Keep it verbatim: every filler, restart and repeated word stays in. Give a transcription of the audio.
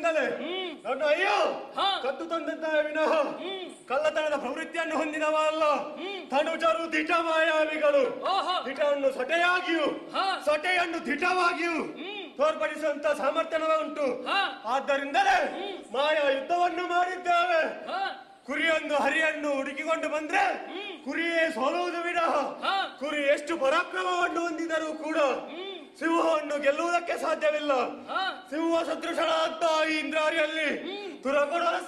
ಆದ್ದರಿಂದಲೇ ನನ್ನ ಅಯ್ಯೋ ಕದ್ದು ತಂದಂತ ವಿನಃ ಕಳ್ಳತನದ ಪ್ರವೃತ್ತಿಯನ್ನು ಹೊಂದಿದವ ಅಲ್ಲ. ತನುಜರು ದಿಟ ಮಾಯಾವಿಗಳು. ದಿಟವನ್ನು ಸೊಟೆಯಾಗಿಯೂ ಸೊಟೆಯನ್ನು ದಿಟವಾಗಿಯೂ ತೋರ್ಪಡಿಸುವಂತ ಸಾಮರ್ಥ್ಯವ ಉಂಟು. ಆದ್ದರಿಂದಲೇ ಮಾಯಾ ಯುದ್ಧವನ್ನು ಮಾಡಿದ್ದೇವೆ. ಕುರಿಯೊಂದು ಹರಿಯನ್ನು ಹುಡುಕಿಕೊಂಡು ಬಂದ್ರೆ ಕುರಿಯೇ ಸೋಲುವುದು ವಿನಃ ಕುರಿ ಎಷ್ಟು ಪರಾಕ್ರಮವನ್ನು ಹೊಂದಿದರೂ ಕೂಡ ಸಿಂಹವನ್ನು ಗೆಲ್ಲುವುದಕ್ಕೆ ಸಾಧ್ಯವಿಲ್ಲ. ಸಿಂಹ ಸದೃಶನಾದ ಈ ಇಂದ್ರಾರಿಯಲ್ಲಿ ತುರಕೊಡ